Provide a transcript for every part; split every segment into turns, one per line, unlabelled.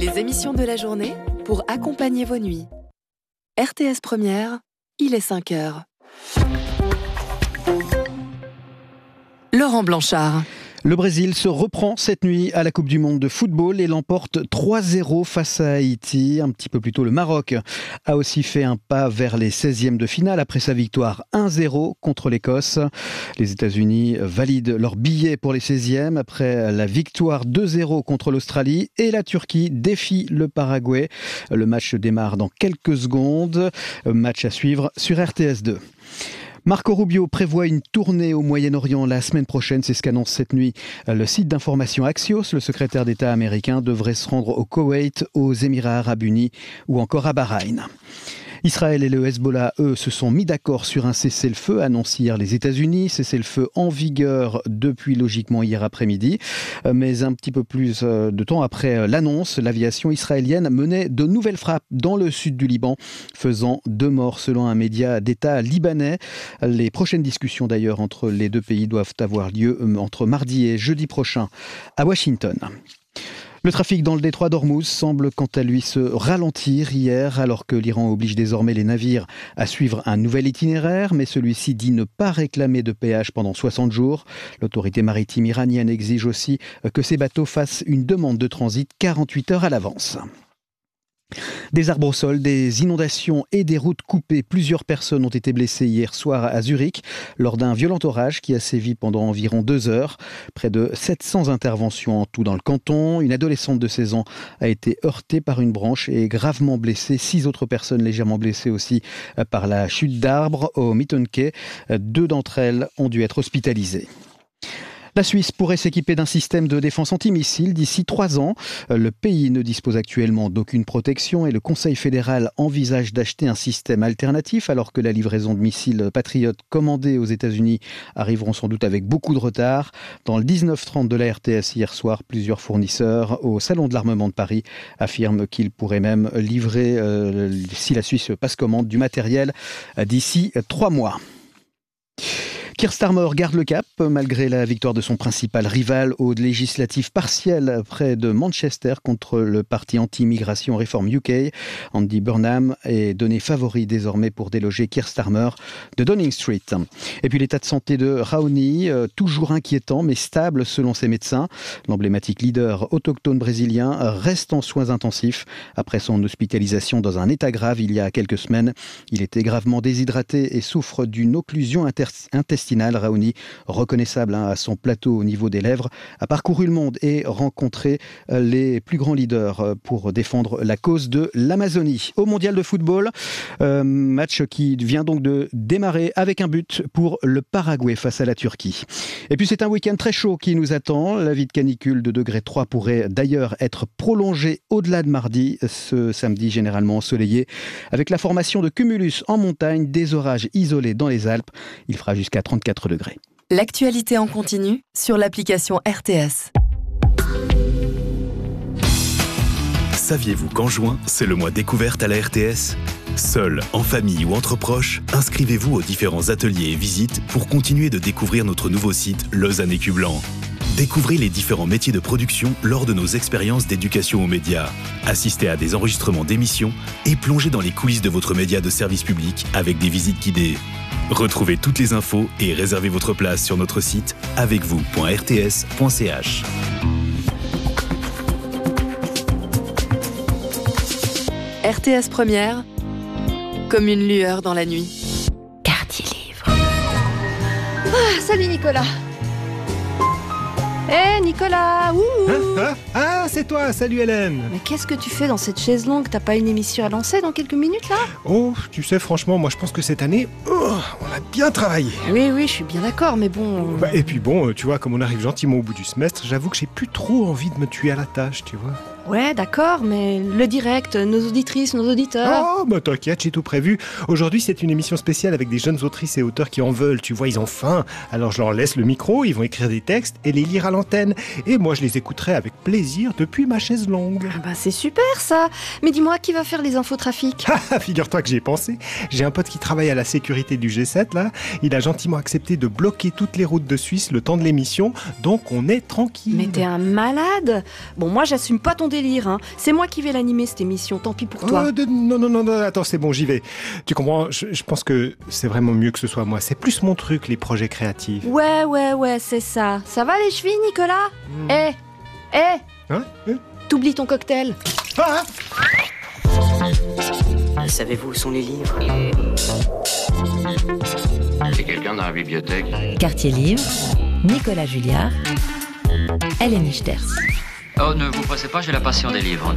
Les émissions de la journée pour accompagner vos nuits. RTS Première, il est 5h. Laurent Blanchard.
Le Brésil se reprend cette nuit à la Coupe du Monde de football et l'emporte 3-0 face à Haïti. Un petit peu plus tôt, le Maroc a aussi fait un pas vers les 16e de finale après sa victoire 1-0 contre l'Écosse. Les États-Unis valident leur billet pour les 16e après la victoire 2-0 contre l'Australie et la Turquie défie le Paraguay. Le match démarre dans quelques secondes. Match à suivre sur RTS 2. Marco Rubio prévoit une tournée au Moyen-Orient la semaine prochaine, c'est ce qu'annonce cette nuit le site d'information Axios. Le secrétaire d'État américain devrait se rendre au Koweït, aux Émirats Arabes Unis ou encore à Bahreïn. Israël et le Hezbollah, eux, se sont mis d'accord sur un cessez-le-feu, annoncé hier les États-Unis. Cessez-le-feu en vigueur depuis logiquement hier après-midi. Mais un petit peu plus de temps après l'annonce, l'aviation israélienne menait de nouvelles frappes dans le sud du Liban, faisant 2 morts selon un média d'État libanais. Les prochaines discussions d'ailleurs entre les deux pays doivent avoir lieu entre mardi et jeudi prochain à Washington. Le trafic dans le détroit d'Ormuz semble quant à lui se ralentir hier, alors que l'Iran oblige désormais les navires à suivre un nouvel itinéraire, mais celui-ci dit ne pas réclamer de péage pendant 60 jours. L'autorité maritime iranienne exige aussi que ces bateaux fassent une demande de transit 48 heures à l'avance. Des arbres au sol, des inondations et des routes coupées. Plusieurs personnes ont été blessées hier soir à Zurich lors d'un violent orage qui a sévi pendant environ 2 heures. Près de 700 interventions en tout dans le canton. Une adolescente de 16 ans a été heurtée par une branche et gravement blessée. 6 autres personnes légèrement blessées aussi par la chute d'arbres au Mittenke. 2 d'entre elles ont dû être hospitalisées. La Suisse pourrait s'équiper d'un système de défense antimissile d'ici 3 ans. Le pays ne dispose actuellement d'aucune protection et le Conseil fédéral envisage d'acheter un système alternatif alors que la livraison de missiles Patriot commandés aux États-Unis arriveront sans doute avec beaucoup de retard. Dans le 19-30 de la RTS hier soir, plusieurs fournisseurs au Salon de l'Armement de Paris affirment qu'ils pourraient même livrer, si la Suisse passe commande, du matériel d'ici 3 mois. Keir Starmer garde le cap malgré la victoire de son principal rival aux législatives partielles près de Manchester contre le parti anti-immigration Reform UK. Andy Burnham est donné favori désormais pour déloger Keir Starmer de Downing Street. Et puis l'état de santé de Raoni, toujours inquiétant mais stable selon ses médecins. L'emblématique leader autochtone brésilien reste en soins intensifs après son hospitalisation dans un état grave il y a quelques semaines. Il était gravement déshydraté et souffre d'une occlusion intestinale. Raoni, reconnaissable à son plateau au niveau des lèvres, a parcouru le monde et rencontré les plus grands leaders pour défendre la cause de l'Amazonie. Au mondial de football, match qui vient donc de démarrer avec un but pour le Paraguay face à la Turquie. Et puis c'est un week-end très chaud qui nous attend. La vie de canicule de degré 3 pourrait d'ailleurs être prolongée au-delà de mardi, ce samedi généralement ensoleillé, avec la formation de cumulus en montagne, des orages isolés dans les Alpes. Il fera jusqu'à 34 degrés.
L'actualité en continu sur l'application RTS.
Saviez-vous qu'en juin, c'est le mois découverte à la RTS ? Seul, en famille ou entre proches, inscrivez-vous aux différents ateliers et visites pour continuer de découvrir notre nouveau site Lausanne Écu Blanc. Découvrez les différents métiers de production lors de nos expériences d'éducation aux médias. Assistez à des enregistrements d'émissions et plongez dans les coulisses de votre média de service public avec des visites guidées. Retrouvez toutes les infos et réservez votre place sur notre site avecvous.rts.ch.
RTS Première, comme une lueur dans la nuit. Quartier Livre.
Ah, salut Nicolas. Hé Nicolas,
Ah, c'est toi, salut Hélène.
Mais qu'est-ce que tu fais dans cette chaise longue? T'as pas une émission à lancer dans quelques minutes là?
Oh, tu sais, franchement, moi je pense que cette année, on a bien travaillé.
Oui, je suis bien d'accord, mais bon...
Et puis bon, tu vois, comme on arrive gentiment au bout du semestre, j'avoue que j'ai plus trop envie de me tuer à la tâche, tu vois.
Ouais, d'accord, mais le direct, nos auditrices, nos auditeurs...
Oh, bah t'inquiète, j'ai tout prévu. Aujourd'hui, c'est une émission spéciale avec des jeunes autrices et auteurs qui en veulent, tu vois, ils ont faim. Alors je leur laisse le micro, ils vont écrire des textes et les lire à l'antenne. Et moi, je les écouterai avec plaisir depuis ma chaise longue.
Ah bah c'est super ça. Mais dis-moi, qui va faire les infotrafics?
Figure-toi que j'y ai pensé. J'ai un pote qui travaille à la sécurité du G7, là. Il a gentiment accepté de bloquer toutes les routes de Suisse le temps de l'émission, donc on est tranquille.
Mais t'es un malade. Bon, moi, j'assume pas ton délire délire, hein. C'est moi qui vais l'animer cette émission, tant pis pour toi.
Non, attends, c'est bon, j'y vais. Tu comprends, je pense que c'est vraiment mieux que ce soit moi. C'est plus mon truc, les projets créatifs.
Ouais, c'est ça. Ça va les chevilles, Nicolas ?
Hein
T'oublies ton cocktail.
Ah
Savez-vous où sont les livres ?
C'est quelqu'un dans la bibliothèque.
Quartier Livre, Nicolas Julliard, Eleni Sterz.
Oh, ne vous pressez pas, j'ai la passion des livres.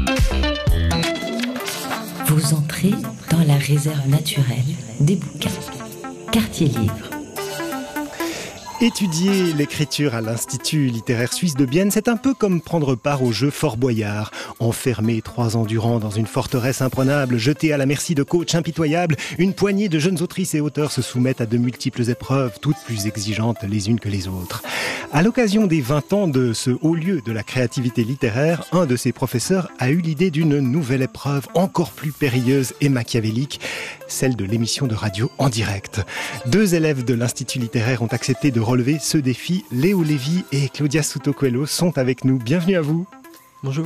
Vous entrez dans la réserve naturelle des bouquins. Quartier Livre.
Étudier l'écriture à l'Institut littéraire suisse de Bienne, c'est un peu comme prendre part au jeu Fort Boyard. Enfermé 3 ans durant dans une forteresse imprenable, jeté à la merci de coachs impitoyables, une poignée de jeunes autrices et auteurs se soumettent à de multiples épreuves, toutes plus exigeantes les unes que les autres. À l'occasion des 20 ans de ce haut lieu de la créativité littéraire, un de ses professeurs a eu l'idée d'une nouvelle épreuve encore plus périlleuse et machiavélique, celle de l'émission de radio en direct. 2 élèves de l'Institut littéraire ont accepté de relever ce défi. Léo Lévy et Claudia Souto Coelho sont avec nous. Bienvenue à vous.
Bonjour.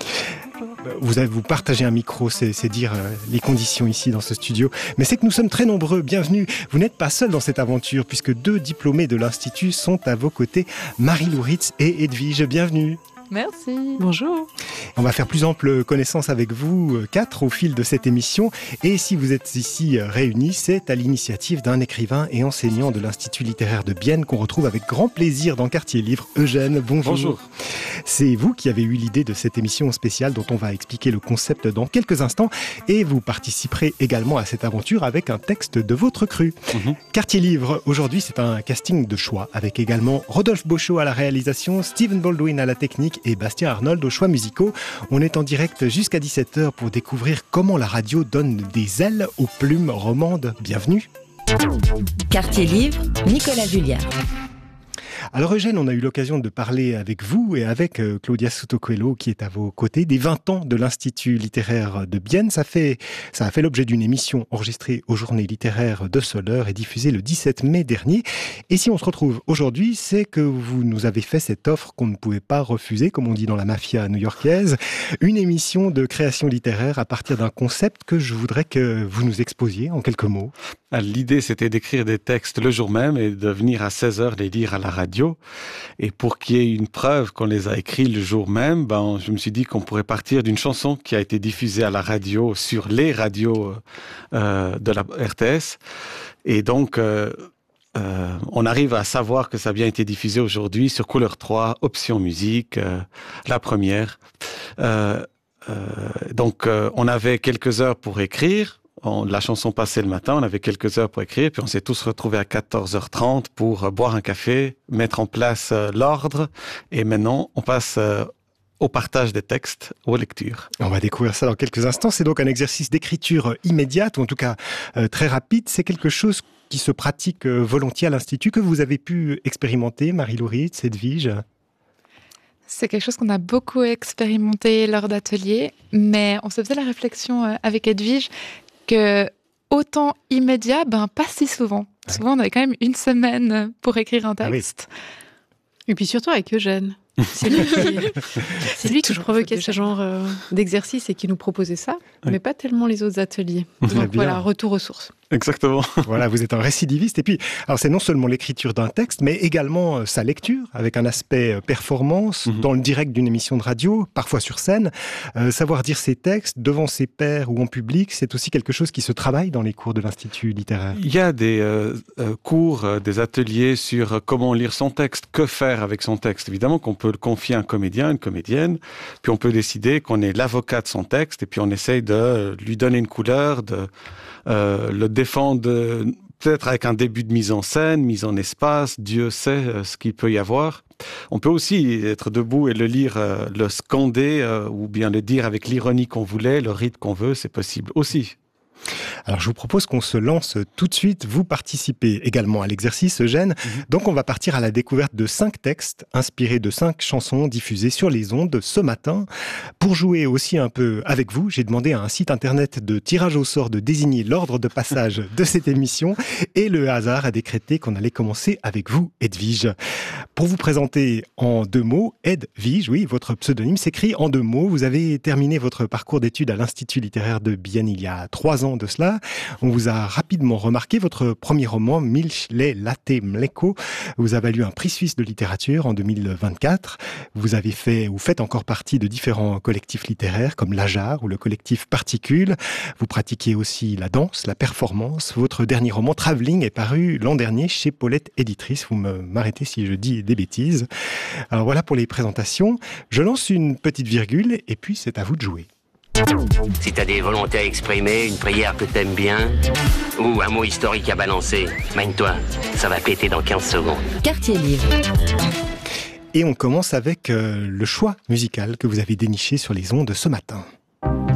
Vous partagez un micro, c'est dire les conditions ici dans ce studio. Mais c'est que nous sommes très nombreux. Bienvenue. Vous n'êtes pas seuls dans cette aventure puisque 2 diplômés de l'Institut sont à vos côtés. Marie-Lou Ritz et Edwige. Bienvenue.
Merci.
Bonjour.
On va faire plus ample connaissance avec vous 4 au fil de cette émission. Et si vous êtes ici réunis, c'est à l'initiative d'un écrivain et enseignant de l'Institut littéraire de Bienne qu'on retrouve avec grand plaisir dans Quartier Livre. Eugène, bonjour.
Bonjour.
C'est vous qui avez eu l'idée de cette émission spéciale dont on va expliquer le concept dans quelques instants. Et vous participerez également à cette aventure avec un texte de votre cru. Quartier Livre, aujourd'hui, c'est un casting de choix avec également Rodolphe Beauchot à la réalisation, Steven Baldwin à la technique et Bastien Arnold aux choix musicaux. On est en direct jusqu'à 17h pour découvrir comment la radio donne des ailes aux plumes romandes. Bienvenue.
Quartier Livre, Nicolas Julliard.
Alors Eugène, on a eu l'occasion de parler avec vous et avec Claudia Souto Coelho qui est à vos côtés des 20 ans de l'Institut littéraire de Bienne. Ça a fait l'objet d'une émission enregistrée aux Journées littéraires de Soleure et diffusée le 17 mai dernier. Et si on se retrouve aujourd'hui, c'est que vous nous avez fait cette offre qu'on ne pouvait pas refuser, comme on dit dans la mafia new-yorkaise, une émission de création littéraire à partir d'un concept que je voudrais que vous nous exposiez en quelques mots.
L'idée, c'était d'écrire des textes le jour même et de venir à 16h les lire à la radio. Et pour qu'il y ait une preuve qu'on les a écrits le jour même, je me suis dit qu'on pourrait partir d'une chanson qui a été diffusée à la radio sur les radios de la RTS. Et donc, on arrive à savoir que ça a bien été diffusé aujourd'hui sur Couleur 3, Option Musique, la première. Donc, on avait quelques heures pour écrire. La chanson passait le matin, on avait quelques heures pour écrire, puis on s'est tous retrouvés à 14h30 pour boire un café, mettre en place l'ordre, et maintenant on passe au partage des textes, aux lectures.
On va découvrir ça dans quelques instants. C'est donc un exercice d'écriture immédiate, ou en tout cas très rapide. C'est quelque chose qui se pratique volontiers à l'Institut, que vous avez pu expérimenter, Marie-Lou Ritz, Edwige.
C'est quelque chose qu'on a beaucoup expérimenté lors d'ateliers, mais on se faisait la réflexion avec Edwige que autant immédiat, pas si souvent. Ouais. Souvent, on avait quand même 1 semaine pour écrire un texte.
Ah oui. Et puis surtout avec Eugène. C'est lui qui provoquait ce genre d'exercice et qui nous proposait ça, mais pas tellement les autres ateliers. Donc voilà, retour aux sources.
Exactement.
Voilà, vous êtes un récidiviste. Et puis, alors c'est non seulement l'écriture d'un texte, mais également sa lecture, avec un aspect performance, dans le direct d'une émission de radio, parfois sur scène. Savoir dire ses textes devant ses pairs ou en public, c'est aussi quelque chose qui se travaille dans les cours de l'Institut littéraire.
Il y a des cours, des ateliers sur comment lire son texte, que faire avec son texte. Évidemment qu'on peut le confier à un comédien, une comédienne, puis on peut décider qu'on est l'avocat de son texte, et puis on essaye de lui donner une couleur, de le défendre peut-être avec un début de mise en scène, mise en espace, Dieu sait ce qu'il peut y avoir. On peut aussi être debout et le lire, le scander, ou bien le dire avec l'ironie qu'on voulait, le rythme qu'on veut, c'est possible aussi.
Alors je vous propose qu'on se lance tout de suite. Vous participez également à l'exercice, Eugène. Donc on va partir à la découverte de 5 textes inspirés de 5 chansons diffusées sur les ondes ce matin. Pour jouer aussi un peu avec vous, j'ai demandé à un site internet de tirage au sort de désigner l'ordre de passage de cette émission et le hasard a décrété qu'on allait commencer avec vous, Edwige. Pour vous présenter en 2 mots, Edwige, oui, votre pseudonyme s'écrit en 2 mots. Vous avez terminé votre parcours d'études à l'Institut littéraire de Bienne il y a 3 ans de cela. On vous a rapidement remarqué. Votre premier roman, Milch, lait, latte, mleko, vous a valu un prix suisse de littérature en 2024. Vous faites encore partie de différents collectifs littéraires comme l'Ajar ou le collectif Particule. Vous pratiquez aussi la danse, la performance. Votre dernier roman, Travelling, est paru l'an dernier chez Paulette Éditrice. Vous m'arrêtez si je dis des bêtises. Alors voilà pour les présentations. Je lance une petite virgule et puis c'est à vous de jouer.
Si t'as des volontés à exprimer, une prière que t'aimes bien, ou un mot historique à balancer, mène-toi, ça va péter dans 15 secondes.
Quartier Livre.
Et on commence avec le choix musical que vous avez déniché sur les ondes ce matin.